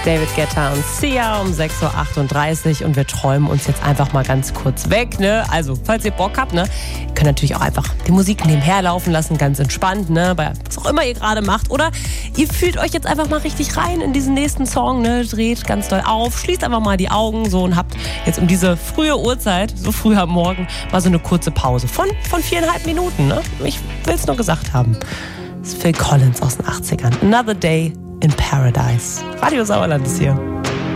David Guetta und Sia um 6.38 Uhr und wir träumen uns jetzt einfach mal ganz kurz weg, ne? Also, falls ihr Bock habt, ne? Ihr könnt natürlich auch einfach die Musik nebenher laufen lassen, ganz entspannt, ne? Bei was auch immer ihr gerade macht. Oder ihr fühlt euch jetzt einfach mal richtig rein in diesen nächsten Song, ne? Dreht ganz doll auf, schließt einfach mal die Augen so und habt jetzt um diese frühe Uhrzeit, so früh am Morgen, mal so eine kurze Pause von 4,5 Minuten, ne? Ich will es nur gesagt haben. Das ist Phil Collins aus den 80ern. Another Day in Paradise. Radio Sauerland ist hier.